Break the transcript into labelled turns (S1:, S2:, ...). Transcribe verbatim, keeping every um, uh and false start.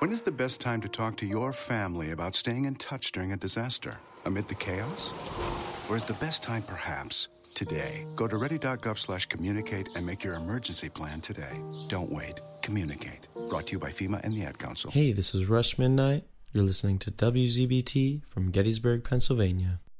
S1: When is the best time to talk to your family about staying in touch during a disaster? Amid the chaos? Or is the best time perhaps today? Go to ready.gov slash communicate and make your emergency plan today. Don't wait. Communicate. Brought to you by FEMA and the Ad Council.
S2: Hey, this is Rush Midnight. You're listening to W Z B T from Gettysburg, Pennsylvania.